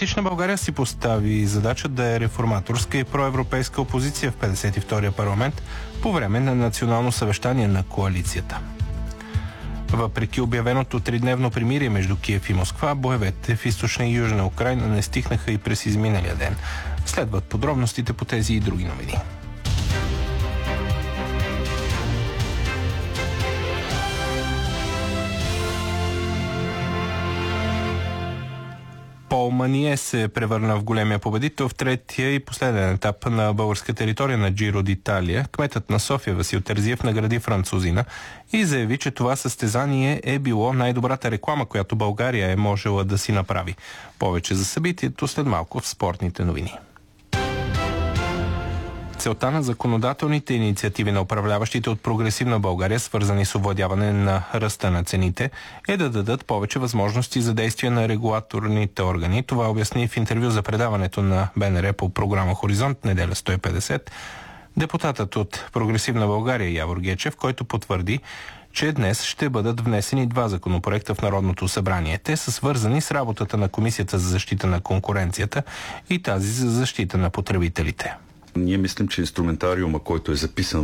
Демократична България си постави задача да е реформаторска и проевропейска опозиция в 52-я парламент по време на национално съвещание на коалицията. Въпреки обявеното тридневно примирие между Киев и Москва, боевете в източна и южна Украйна не стихнаха и през изминалия ден. Следват подробностите по тези и други новини. Пол Мание се превърна в големия победител в третия и последен етап на българска територия на Джиро д'Италия. Кметът на София Васил Терзиев награди французина и заяви, че това състезание е било най-добрата реклама, която България е можела да си направи. Повече за събитието след малко в спортните новини. Целта на законодателните инициативи на управляващите от Прогресивна България, свързани с овладяване на ръста на цените, е да дадат повече възможности за действие на регулаторните органи. Това обясни в интервю за предаването на БНР по програма Хоризонт, неделя 150, депутатът от Прогресивна България Явор Гечев, който потвърди, че днес ще бъдат внесени два законопроекта в Народното събрание. Те са свързани с работата на Комисията за защита на конкуренцията и тази за защита на потребителите. Ние мислим, че инструментариума, който е записан